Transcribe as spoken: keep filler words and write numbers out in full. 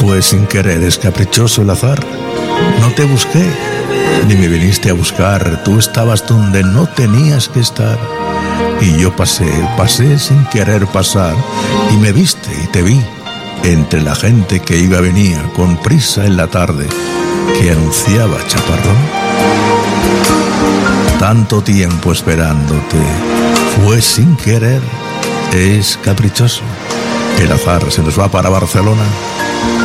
Fue sin querer, es caprichoso el azar. No te busqué, ni me viniste a buscar. Tú estabas donde no tenías que estar. Y yo pasé, pasé sin querer pasar. Y me viste y te vi entre la gente que iba venía con prisa en la tarde que anunciaba chaparrón. Tanto tiempo esperándote, fue sin querer, es caprichoso. El azar se nos va para Barcelona.